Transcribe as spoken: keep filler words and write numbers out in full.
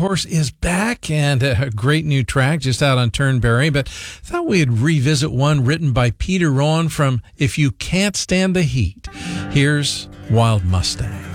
course, is back, and a great new track just out on Turnberry. But thought we'd revisit one written by Peter Rowan from If You Can't Stand the Heat. Here's Wild Mustang.